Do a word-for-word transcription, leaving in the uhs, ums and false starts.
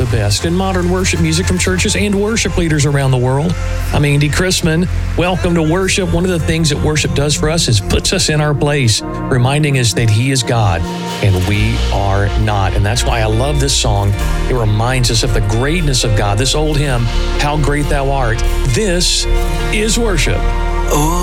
the best in modern worship music from churches and worship leaders around the world. I'm Andy Chrisman. Welcome to worship. One of the things that worship does for us is puts us in our place, reminding us that He is God and we are not. And that's why I love this song. It reminds us of the greatness of God. This old hymn, How Great Thou Art. This is worship. Oh,